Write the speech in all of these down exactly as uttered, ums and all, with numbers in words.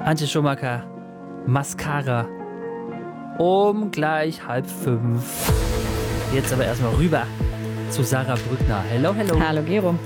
Antje Schumacher, Mascara. Um gleich halb fünf. Jetzt aber erstmal rüber zu Sarah Brückner. Hello, hello. Hallo, Gero.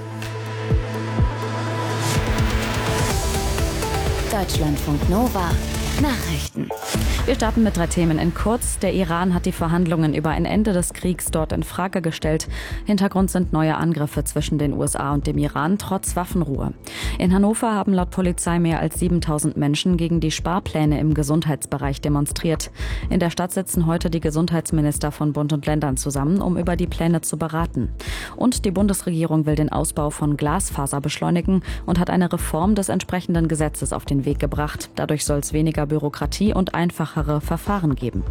Deutschlandfunk Nova. Nachrichten. Wir starten mit drei Themen in kurz. Der Iran hat die Verhandlungen über ein Ende des Kriegs dort in Frage gestellt. Hintergrund sind neue Angriffe zwischen den U S A und dem Iran trotz Waffenruhe. In Hannover haben laut Polizei mehr als siebentausend Menschen gegen die Sparpläne im Gesundheitsbereich demonstriert. In der Stadt sitzen heute die Gesundheitsminister von Bund und Ländern zusammen, um über die Pläne zu beraten. Und die Bundesregierung will den Ausbau von Glasfaser beschleunigen und hat eine Reform des entsprechenden Gesetzes auf den Weg gebracht. Dadurch soll es weniger Bürokratie und einfachere Verfahren geben.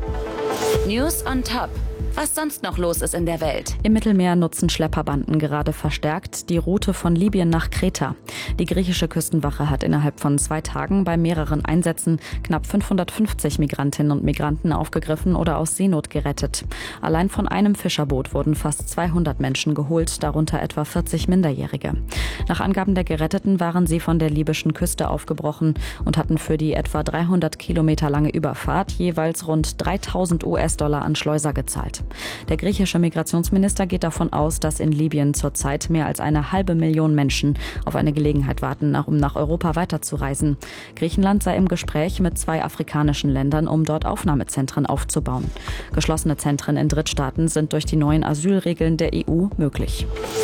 News on Top. Was sonst noch los ist in der Welt. Im Mittelmeer nutzen Schlepperbanden gerade verstärkt die Route von Libyen nach Kreta. Die griechische Küstenwache hat innerhalb von zwei Tagen bei mehreren Einsätzen knapp fünfhundertfünfzig Migrantinnen und Migranten aufgegriffen oder aus Seenot gerettet. Allein von einem Fischerboot wurden fast zweihundert Menschen geholt, darunter etwa vierzig Minderjährige. Nach Angaben der Geretteten waren sie von der libyschen Küste aufgebrochen und hatten für die etwa dreihundert Kilometer lange Überfahrt jeweils rund dreitausend US-Dollar an Schleuser gezahlt. Der griechische Migrationsminister geht davon aus, dass in Libyen zurzeit mehr als eine halbe Million Menschen auf eine Gelegenheit warten, um nach Europa weiterzureisen. Griechenland sei im Gespräch mit zwei afrikanischen Ländern, um dort Aufnahmezentren aufzubauen. Geschlossene Zentren in Drittstaaten sind durch die neuen Asylregeln der E U möglich.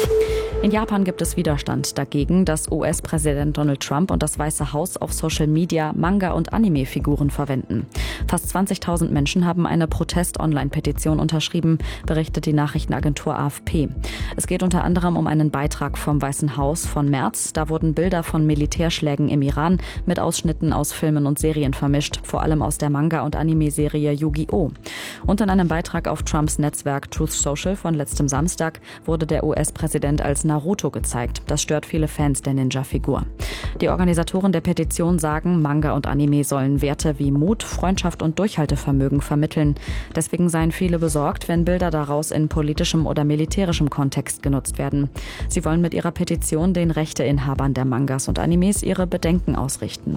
In Japan gibt es Widerstand dagegen, dass U S-Präsident Donald Trump und das Weiße Haus auf Social Media Manga- und Anime-Figuren verwenden. Fast zwanzigtausend Menschen haben eine Protest-Online-Petition unterschrieben, berichtet die Nachrichtenagentur A F P. Es geht unter anderem um einen Beitrag vom Weißen Haus von März. Da wurden Bilder von Militärschlägen im Iran mit Ausschnitten aus Filmen und Serien vermischt, vor allem aus der Manga- und Anime-Serie Yu-Gi-Oh! Und in einem Beitrag auf Trumps Netzwerk Truth Social von letztem Samstag wurde der U S-Präsident als Naruto gezeigt. Das stört viele Fans der Ninja-Figur. Die Organisatoren der Petition sagen, Manga und Anime sollen Werte wie Mut, Freundschaft und Durchhaltevermögen vermitteln. Deswegen seien viele besorgt, wenn Bilder daraus in politischem oder militärischem Kontext genutzt werden. Sie wollen mit ihrer Petition den Rechteinhabern der Mangas und Animes ihre Bedenken ausrichten.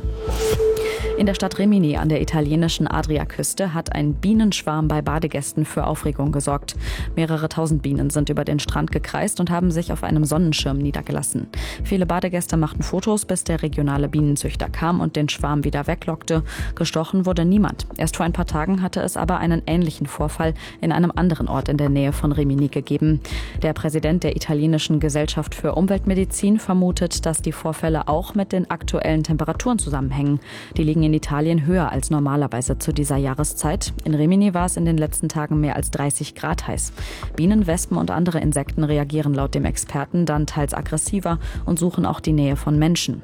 In der Stadt Rimini an der italienischen Adriaküste hat ein Bienenschwarm bei Badegästen für Aufregung gesorgt. Mehrere tausend Bienen sind über den Strand gekreist und haben sich auf einem Sonnenschirm niedergelassen. Viele Badegäste machten Fotos, bis der regionale Bienenzüchter kam und den Schwarm wieder weglockte. Gestochen wurde niemand. Erst vor ein paar Tagen hatte es aber einen ähnlichen Vorfall in einem anderen Ort in der Nähe von Rimini gegeben. Der Präsident der italienischen Gesellschaft für Umweltmedizin vermutet, dass die Vorfälle auch mit den aktuellen Temperaturen zusammenhängen. Die liegen in Italien höher als normalerweise zu dieser Jahreszeit. In Rimini war es in den letzten Tagen mehr als dreißig Grad heiß. Bienen, Wespen und andere Insekten reagieren laut dem Experten dann teils aggressiver und suchen auch die Nähe von Menschen.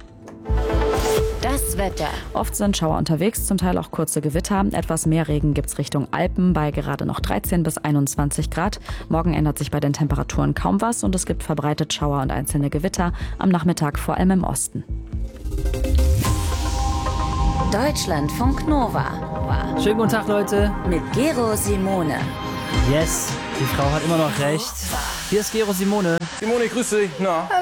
Das Wetter. Oft sind Schauer unterwegs, zum Teil auch kurze Gewitter. Etwas mehr Regen gibt's Richtung Alpen bei gerade noch dreizehn bis einundzwanzig Grad. Morgen ändert sich bei den Temperaturen kaum was und es gibt verbreitet Schauer und einzelne Gewitter. Am Nachmittag vor allem im Osten. Deutschlandfunk Nova. Schönen guten Tag, Leute. Mit Gero Simone. Yes, die Frau hat immer noch recht. Hier ist Gero Simone. Simone, grüß dich. Na?